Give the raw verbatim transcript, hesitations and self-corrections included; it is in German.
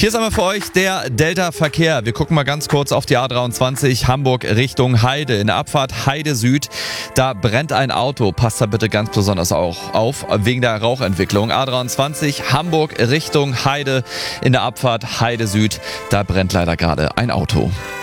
Hier ist einmal für euch der Delta-Verkehr. Wir gucken mal ganz kurz auf die A dreiundzwanzig Hamburg Richtung Heide. In der Abfahrt Heide Süd, da brennt ein Auto. Passt da bitte ganz besonders auch auf, wegen der Rauchentwicklung. A dreiundzwanzig Hamburg Richtung Heide. In der Abfahrt Heide Süd, da brennt leider gerade ein Auto.